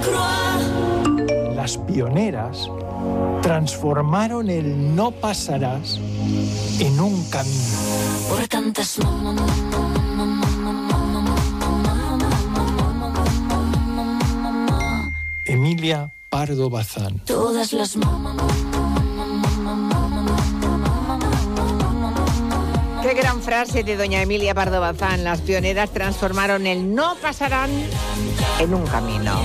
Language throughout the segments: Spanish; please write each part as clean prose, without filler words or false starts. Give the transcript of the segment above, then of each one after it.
Las pioneras transformaron el no pasarás en un camino. Por tantas Emilia Pardo Bazán. todas las Qué gran frase de doña Emilia Pardo Bazán. Las pioneras transformaron el no pasarán en un camino.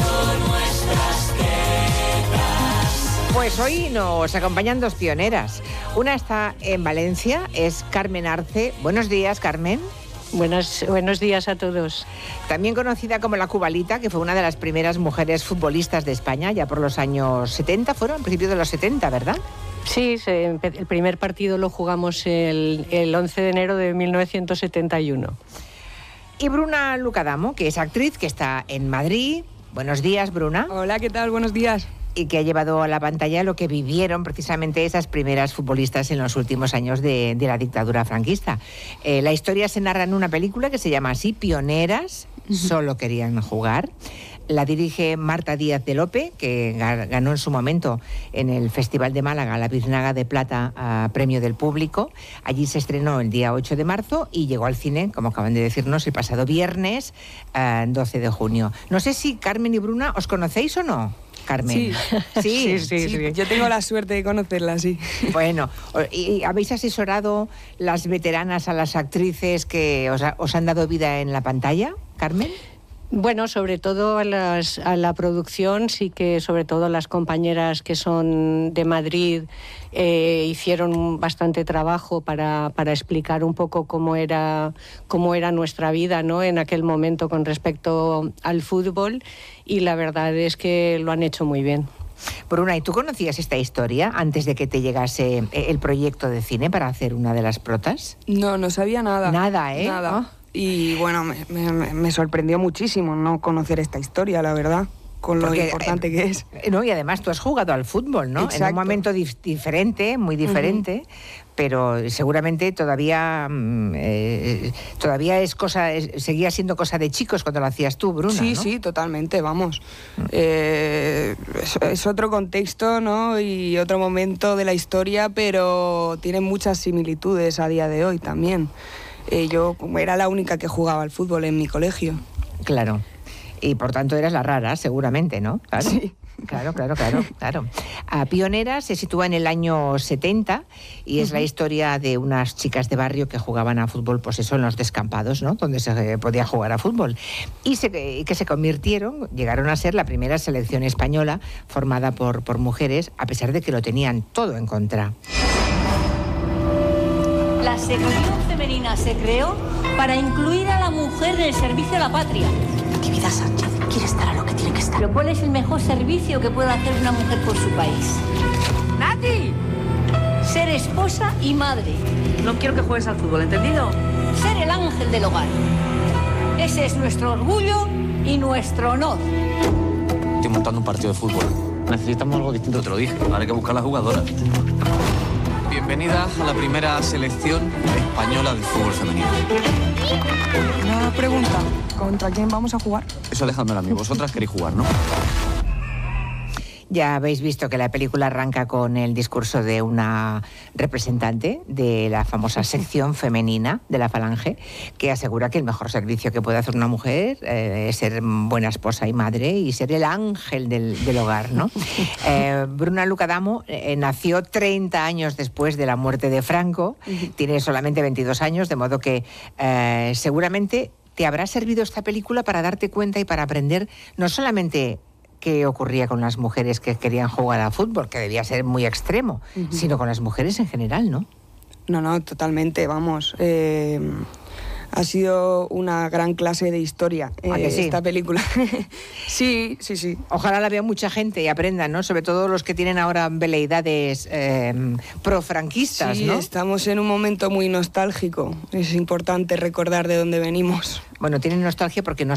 Pues hoy nos acompañan dos pioneras. Una está en Valencia, es Carmen Arce. Buenos días, Carmen. Buenos días a todos. También conocida como la Cubalita, que fue una de las primeras mujeres futbolistas de España, ya por los años 70, fueron a principios de los 70, ¿verdad? Sí, el primer partido lo jugamos el 11 de enero de 1971. Y Bruna Lucadamo, que es actriz, que está en Madrid. Buenos días, Bruna. Hola, ¿qué tal? Buenos días. Y que ha llevado a la pantalla lo que vivieron precisamente esas primeras futbolistas en los últimos años de la dictadura franquista. La historia se narra en una película que se llama así, Pioneras, solo querían jugar. La dirige Marta Díaz de Lope, que ganó en su momento en el Festival de Málaga la Biznaga de Plata a Premio del Público. Allí se estrenó el día 8 de marzo y llegó al cine, como acaban de decirnos, el pasado viernes 12 de junio. No sé si Carmen y Bruna os conocéis o no. Carmen. Sí. Sí. Yo tengo la suerte de conocerla, sí. Bueno, ¿y habéis asesorado las veteranas a las actrices que os han dado vida en la pantalla, Carmen? Bueno, sobre todo a la producción, sí que sobre todo las compañeras que son de Madrid hicieron bastante trabajo para explicar un poco cómo era nuestra vida, ¿no?, en aquel momento con respecto al fútbol, y la verdad es que lo han hecho muy bien. Bruna, ¿y tú conocías esta historia antes de que te llegase el proyecto de cine para hacer una de las protas? No sabía nada. Nada, ¿eh? Nada. Oh. Y bueno, me sorprendió muchísimo no conocer esta historia, la verdad, con lo importante que es. No, y además tú has jugado al fútbol, ¿no? Exacto. En un momento diferente, muy diferente, pero seguramente todavía seguía siendo cosa de chicos cuando lo hacías tú, Bruna, Sí, ¿no? sí, totalmente, vamos. Es otro contexto, ¿no?, y otro momento de la historia, pero tiene muchas similitudes a día de hoy también. Yo era la única que jugaba al fútbol en mi colegio. Claro. Y por tanto eras la rara, seguramente, ¿no? Claro. Sí. Claro. Pioneras se sitúa en el año 70 y es la historia de unas chicas de barrio que jugaban a fútbol, pues eso, en los descampados, ¿no?, donde se podía jugar a fútbol. Y que se llegaron a ser la primera selección española formada por mujeres, a pesar de que lo tenían todo en contra. La sección femenina se creó para incluir a la mujer en el servicio a la patria. Natividad Sánchez quiere estar a lo que tiene que estar. Pero ¿cuál es el mejor servicio que puede hacer una mujer por su país? ¡Nati! Ser esposa y madre. No quiero que juegues al fútbol, ¿entendido? Ser el ángel del hogar. Ese es nuestro orgullo y nuestro honor. Estoy montando un partido de fútbol. Necesitamos algo distinto, te lo dije. Ahora hay que buscar las jugadoras. Bienvenida a la primera selección española de fútbol femenino. Una pregunta, ¿contra quién vamos a jugar? Eso dejádmelo a mí. Vosotras queréis jugar, ¿no? Ya habéis visto que la película arranca con el discurso de una representante de la famosa sección femenina de la Falange, que asegura que el mejor servicio que puede hacer una mujer es ser buena esposa y madre y ser el ángel del hogar, ¿no? Bruna Lucadamo nació 30 años después de la muerte de Franco, tiene solamente 22 años, de modo que seguramente te habrá servido esta película para darte cuenta y para aprender no solamente qué ocurría con las mujeres que querían jugar a fútbol, que debía ser muy extremo, sino con las mujeres en general, ¿no? No, totalmente, vamos. Ha sido una gran clase de historia esta película. Sí. Ojalá la vea mucha gente y aprendan, ¿no? Sobre todo los que tienen ahora veleidades profranquistas, sí, ¿no? Estamos en un momento muy nostálgico. Es importante recordar de dónde venimos. Bueno, tienen nostalgia porque no